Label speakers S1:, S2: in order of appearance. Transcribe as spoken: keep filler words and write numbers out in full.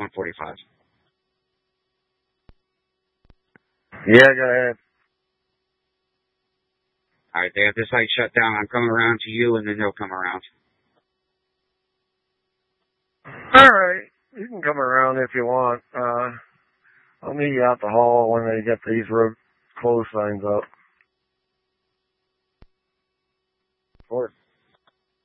S1: one forty-five.
S2: Yeah, go ahead.
S1: All right, they have the site shut down. I'm coming around to you, and then they'll come around.
S2: All right, you can come around if you want. Uh, I'll meet you out the hall when they get these road close signs up.